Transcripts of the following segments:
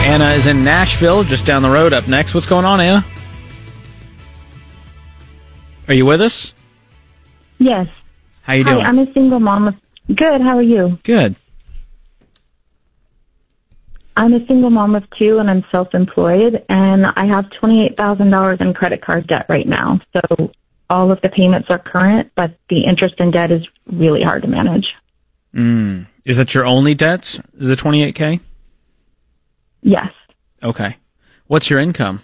Anna is in Nashville, just down the road. Up next, what's going on, Anna? Are you with us? Yes. How you doing? Hi, I'm a single mom. Good, how are you? Good. I'm a single mom of two, and I'm self-employed, and I have $28,000 in credit card debt right now. So all of the payments are current, but the interest in debt is really hard to manage. Is that your only debts? Is it $28K? Yes. Okay. What's your income?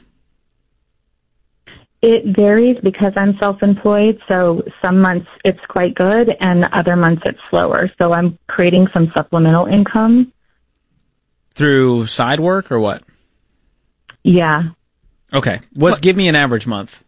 It varies because I'm self-employed, so some months it's quite good, and other months it's slower. So I'm creating some supplemental income. Through side work or what? Yeah. Okay. Give me an average month.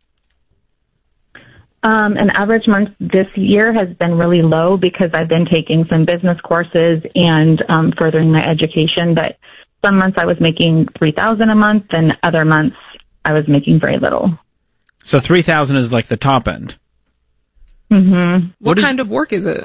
An average month this year has been really low because I've been taking some business courses and furthering my education. But some months I was making $3,000 a month, and other months I was making very little. So $3,000 is like the top end. Mm-hmm. What kind of work is it?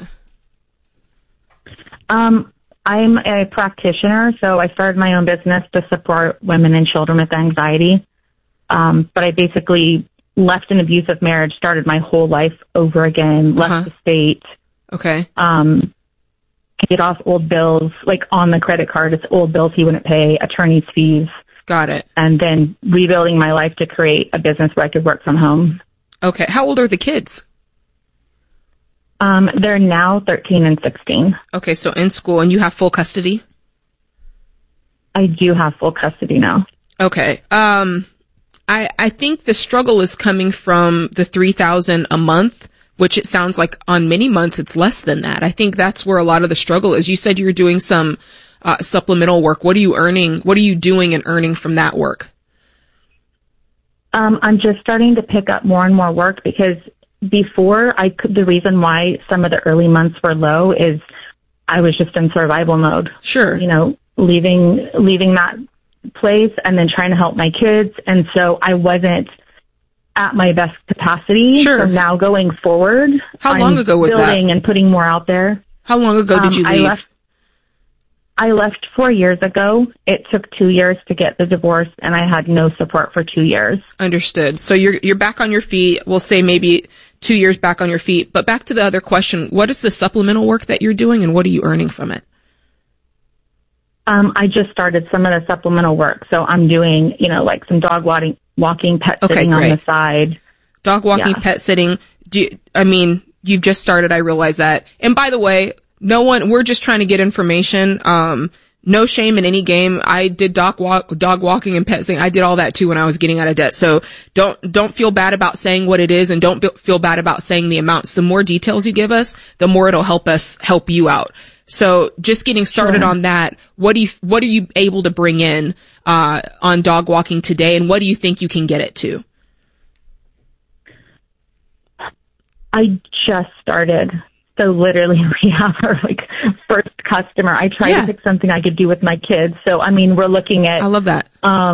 I'm a practitioner, so I started my own business to support women and children with anxiety. But I basically left an abusive marriage, started my whole life over again, left the state. Okay. Paid off old bills, like on the credit card, it's old bills he wouldn't pay, attorney's fees. Got it. And then rebuilding my life to create a business where I could work from home. Okay. How old are the kids? They're now 13 and 16. Okay, so in school, and you have full custody? I do have full custody now. Okay. I think the struggle is coming from the $3,000 a month, which it sounds like on many months it's less than that. I think that's where a lot of the struggle is. You said you're doing some supplemental work. What are you earning? What are you doing and earning from that work? I'm just starting to pick up more and more work because before the reason why some of the early months were low is I was just in survival mode. Sure. You know, leaving that place and then trying to help my kids. And so I wasn't at my best capacity. Sure. So now going forward, how long ago was that? Building and putting more out there. How long ago did you leave? I left 4 years ago. It took 2 years to get the divorce, and I had no support for 2 years. Understood. So you're back on your feet. We'll say maybe 2 years back on your feet. But back to the other question, what is the supplemental work that you're doing, and what are you earning from it? I just started some of the supplemental work. So I'm doing, like some dog walking, pet sitting on the side. Dog walking, pet sitting. You've just started. I realize that. And by the way, we're just trying to get information. No shame in any game. I did dog walking and pet sitting. I did all that too when I was getting out of debt. So don't feel bad about saying what it is, and don't feel bad about saying the amounts. The more details you give us, the more it'll help us help you out. So just getting started on that, what are you able to bring in on dog walking today, and what do you think you can get it to? I just started. So literally we have our first customer. I tried to pick something I could do with my kids. So, we're looking at, I love that.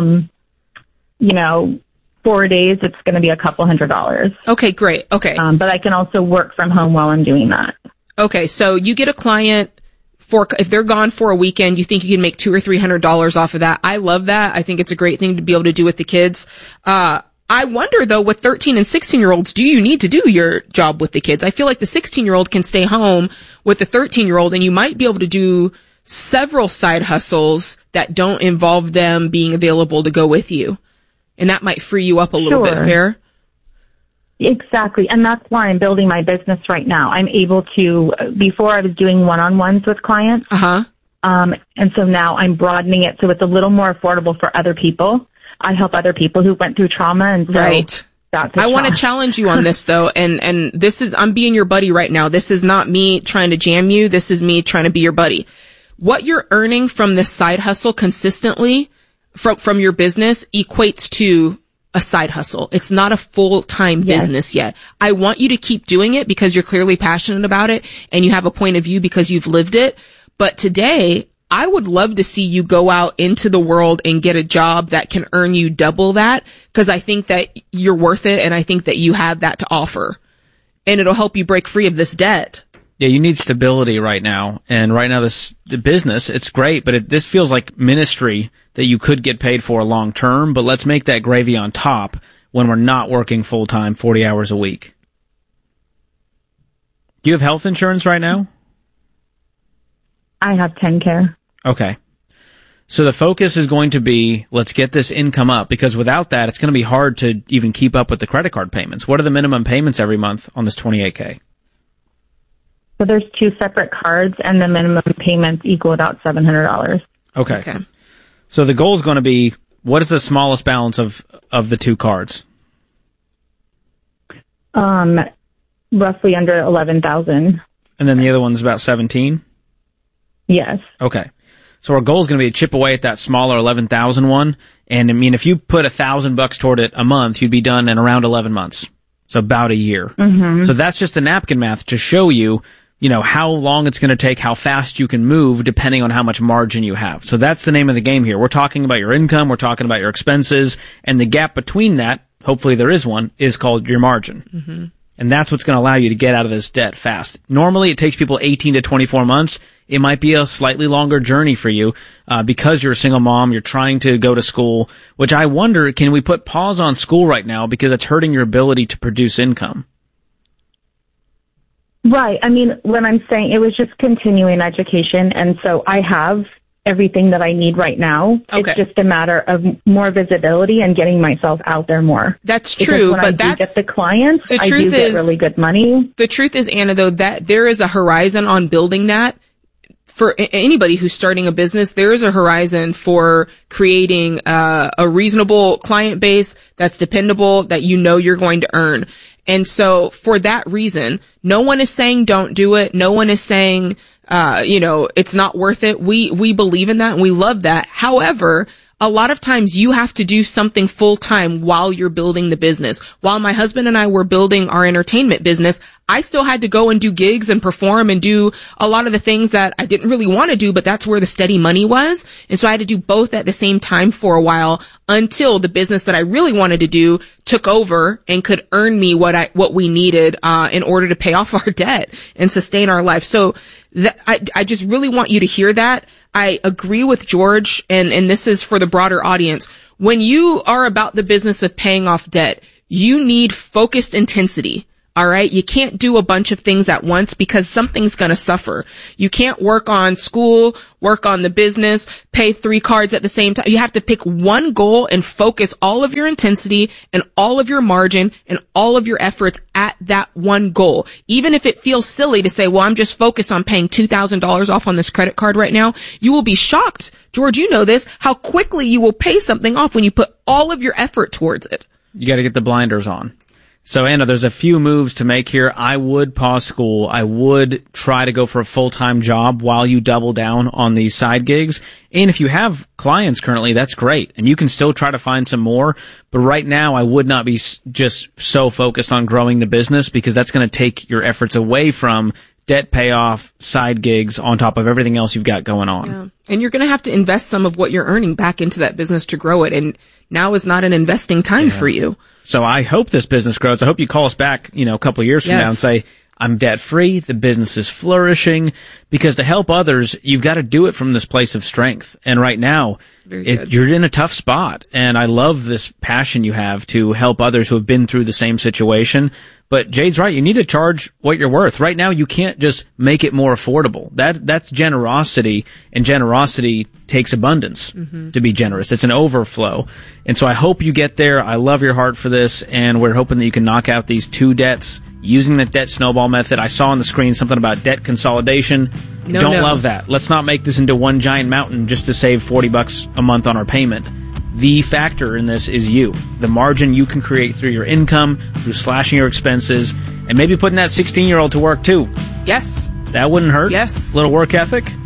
4 days, it's going to be a couple $100. Okay, great. Okay. But I can also work from home while I'm doing that. Okay. So you get a client if they're gone for a weekend, you think you can make $200 or $300 off of that. I love that. I think it's a great thing to be able to do with the kids. I wonder, though, with 13 and 16-year-olds, do you need to do your job with the kids? I feel like the 16-year-old can stay home with the 13-year-old, and you might be able to do several side hustles that don't involve them being available to go with you. And that might free you up a little bit, fair? Exactly. And that's why I'm building my business right now. I'm able to, before I was doing one-on-ones with clients. And so now I'm broadening it so it's a little more affordable for other people. I help other people who went through trauma, and so I want to challenge you on this though, and this is, I'm being your buddy right now. This is not me trying to jam you. This is me trying to be your buddy. What you're earning from this side hustle consistently from your business equates to a side hustle. It's not a full-time business yet. I want you to keep doing it because you're clearly passionate about it and you have a point of view because you've lived it. But today, I would love to see you go out into the world and get a job that can earn you double that, because I think that you're worth it and I think that you have that to offer. And it'll help you break free of this debt. Yeah, you need stability right now. And right now, the business, it's great, but this feels like ministry that you could get paid for long term, but let's make that gravy on top when we're not working full time, 40 hours a week. Do you have health insurance right now? I have TennCare. Okay. So the focus is going to be, let's get this income up, because without that, it's going to be hard to even keep up with the credit card payments. What are the minimum payments every month on this $28K? So there's 2 separate cards, and the minimum payments equal about $700. Okay. So the goal is going to be, what is the smallest balance of the 2 cards? Roughly under $11,000. And then the other one's about 17? Yes. Okay. So our goal is going to be to chip away at that smaller 11,000 one. And I mean, if you put $1,000 toward it a month, you'd be done in around 11 months. So about a year. Mm-hmm. So that's just the napkin math to show you, how long it's going to take, how fast you can move, depending on how much margin you have. So that's the name of the game here. We're talking about your income, we're talking about your expenses, and the gap between that, hopefully there is one, is called your margin. Mm-hmm. And that's what's going to allow you to get out of this debt fast. Normally, it takes people 18 to 24 months. It might be a slightly longer journey for you because you're a single mom, you're trying to go to school, which I wonder, can we put pause on school right now because it's hurting your ability to produce income? Right. I mean, when I'm saying it was just continuing education, and so I have everything that I need right now. Okay. It's just a matter of more visibility and getting myself out there more. That's true, but I get the clients, I do get really good money. The truth is, Anna, though, that there is a horizon on building that. For anybody who's starting a business, there is a horizon for creating a reasonable client base that's dependable, that you're going to earn. And so for that reason, no one is saying don't do it. No one is saying, it's not worth it. We believe in that and we love that. However, a lot of times you have to do something full time while you're building the business. While my husband and I were building our entertainment business, I still had to go and do gigs and perform and do a lot of the things that I didn't really want to do, but that's where the steady money was. And so I had to do both at the same time for a while until the business that I really wanted to do took over and could earn me what we needed, in order to pay off our debt and sustain our life. So I just really want you to hear that. I agree with George, and this is for the broader audience. When you are about the business of paying off debt, you need focused intensity. All right. You can't do a bunch of things at once because something's going to suffer. You can't work on school, work on the business, pay 3 cards at the same time. You have to pick one goal and focus all of your intensity and all of your margin and all of your efforts at that one goal. Even if it feels silly to say, well, I'm just focused on paying $2,000 off on this credit card right now, you will be shocked, George, you know this, how quickly you will pay something off when you put all of your effort towards it. You got to get the blinders on. So, Anna, there's a few moves to make here. I would pause school. I would try to go for a full-time job while you double down on these side gigs. And if you have clients currently, that's great. And you can still try to find some more. But right now, I would not be just so focused on growing the business because that's going to take your efforts away from debt payoff, side gigs, on top of everything else you've got going on. Yeah. And you're going to have to invest some of what you're earning back into that business to grow it. And now is not an investing time for you. So I hope this business grows. I hope you call us back, a couple of years from now and say, I'm debt free, the business is flourishing, because to help others, you've got to do it from this place of strength. And right now, you're in a tough spot. And I love this passion you have to help others who have been through the same situation. But Jade's right. You need to charge what you're worth. Right now, you can't just make it more affordable. That's generosity, and generosity takes abundance to be generous. It's an overflow. And so I hope you get there. I love your heart for this, and we're hoping that you can knock out these 2 debts using the debt snowball method. I saw on the screen something about debt consolidation. Don't love that. Let's not make this into one giant mountain just to save $40 a month on our payment. The factor in this is you. The margin you can create through your income, through slashing your expenses, and maybe putting that 16-year-old to work too. Yes. That wouldn't hurt. Yes. A little work ethic.